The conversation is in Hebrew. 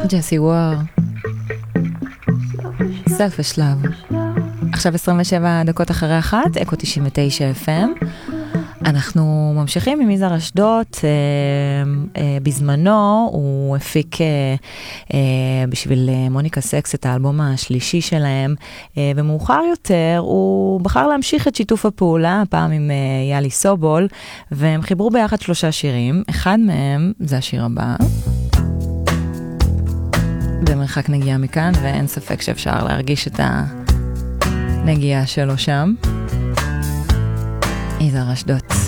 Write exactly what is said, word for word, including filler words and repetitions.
ג'סי וור. סלפש לאב. עכשיו עשרים ושבע דקות אחרי אחת, אקו תשעים ותשע אף אם. אנחנו ממשיכים עם יזהר אשדוד. אה, אה, בזמנו הוא הפיק אה, אה, בשביל מוניקה סקס את האלבום השלישי שלהם, אה, ומאוחר יותר הוא בחר להמשיך את שיתוף הפעולה, הפעם עם אה, יאלי סובול, והם חיברו ביחד שלושה שירים. אחד מהם זה השיר הבא. במרחק נגיעה מכאן, ואין ספק שאפשר להרגיש את הנגיעה שלו שם. יזהר אשדוד.